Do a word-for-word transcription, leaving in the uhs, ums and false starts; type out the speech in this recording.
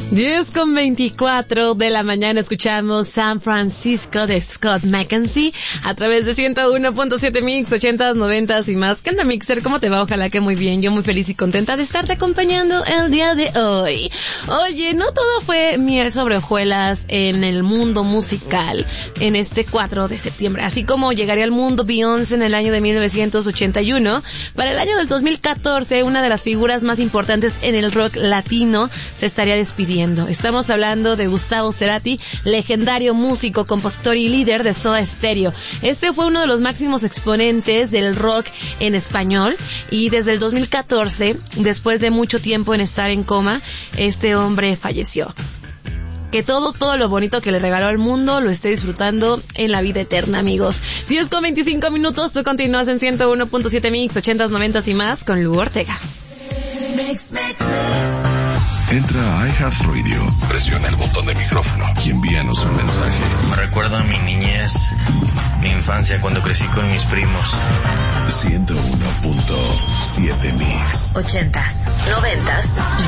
diez con veinticuatro de la mañana escuchamos San Francisco de Scott McKenzie a través de ciento uno punto siete Mix, ochentas, noventas y más. ¿Qué onda, Mixer? ¿Cómo te va? Ojalá que muy bien. Yo muy feliz y contenta de estarte acompañando el día de hoy. Oye, no todo fue miel sobre hojuelas en el mundo musical en este cuatro de septiembre. Así como llegaría al mundo Beyoncé en el año de mil novecientos ochenta y uno, para el año del dos mil catorce, una de las figuras más importantes en el rock latino se estaría despidiendo. Estamos hablando de Gustavo Cerati, legendario músico, compositor y líder de Soda Stereo. Este fue uno de los máximos exponentes del rock en español y desde el dos mil catorce, después de mucho tiempo en estar en coma, este hombre falleció. Que todo, todo lo bonito que le regaló al mundo lo esté disfrutando en la vida eterna, amigos. diez con veinticinco minutos, tú continúas en ciento uno punto siete Mix, ochentas, noventas y más con Lu Ortega. Mix, mix, mix. Entra a iHeartRadio, presiona el botón de micrófono y envíanos un mensaje. Me recuerda a mi niñez, mi infancia cuando crecí con mis primos. ciento uno punto siete Mix. Ochentas, noventas y